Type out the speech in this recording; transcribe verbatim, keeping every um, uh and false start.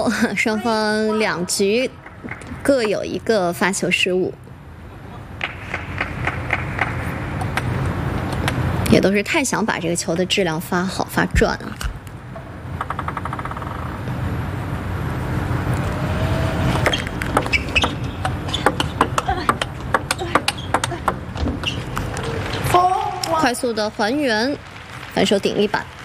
球，双方两局各有一个发球失误，也都是太想把这个球的质量发好发转了。快速的还原，反手顶一板。